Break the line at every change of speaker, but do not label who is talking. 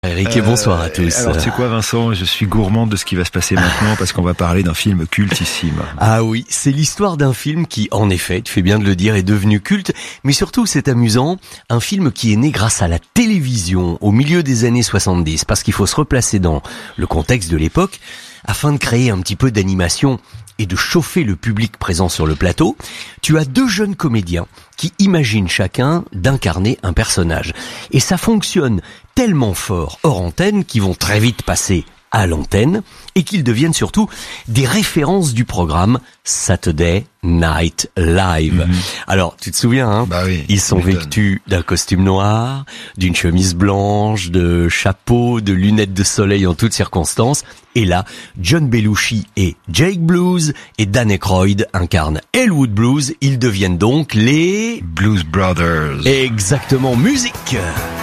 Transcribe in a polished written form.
Eric, et bonsoir à tous.
Alors tu sais quoi Vincent, je suis gourmand de ce qui va se passer maintenant parce qu'on va parler d'un film cultissime.
Ah oui, c'est l'histoire d'un film qui, en effet, tu fais bien de le dire, est devenu culte, mais surtout c'est amusant, un film qui est né grâce à la télévision au milieu des années 70, parce qu'il faut se replacer dans le contexte de l'époque, afin de créer un petit peu d'animation et de chauffer le public présent sur le plateau. Tu as deux jeunes comédiens qui imaginent chacun d'incarner un personnage. Et ça fonctionne tellement fort hors antenne qu'ils vont très vite passer à l'antenne et qu'ils deviennent surtout des références du programme Saturday Night Live. Alors, tu te souviens, hein?
Bah oui,
Ils sont vêtus d'un costume noir, d'une chemise blanche, de chapeau, de lunettes de soleil en toutes circonstances. Et là, John Belushi et Jake Blues et Dan Aykroyd incarnent Elwood Blues. Ils deviennent donc les
Blues Brothers.
Exactement, musique.